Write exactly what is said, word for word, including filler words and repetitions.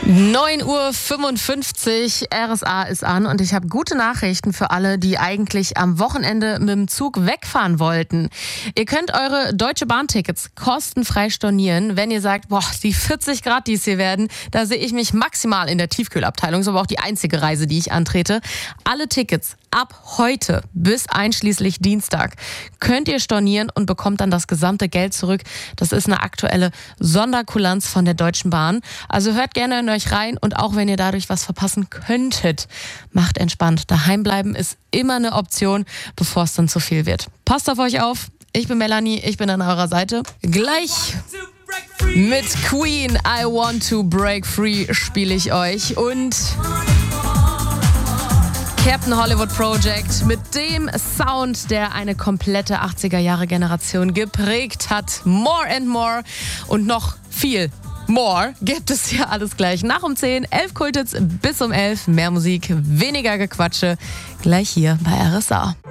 neun Uhr fünfundfünfzig, R S A ist an und ich habe gute Nachrichten für alle, die eigentlich am Wochenende mit dem Zug wegfahren wollten. Ihr könnt eure Deutsche Bahn-Tickets kostenfrei stornieren, wenn ihr sagt, boah, die vierzig Grad, die es hier werden, da sehe ich mich maximal in der Tiefkühlabteilung. Das ist aber auch die einzige Reise, die ich antrete. Alle Tickets ab heute bis einschließlich Dienstag könnt ihr stornieren und bekommt dann das gesamte Geld zurück. Das ist eine aktuelle Sonderkulanz von der Deutschen Bahn. Also hört gerne in euch rein und auch wenn ihr dadurch was verpassen könntet, macht entspannt. Daheim bleiben ist immer eine Option, bevor es dann zu viel wird. Passt auf euch auf. Ich bin Melanie, ich bin an eurer Seite. Gleich mit Queen, I Want to Break Free spiele ich euch und Captain Hollywood Project mit dem Sound, der eine komplette achtziger-Jahre-Generation geprägt hat. More and More und noch viel More gibt es hier alles gleich. Nach um zehn, elf Kultits bis um elf. Mehr Musik, weniger Gequatsche. Gleich hier bei R S A.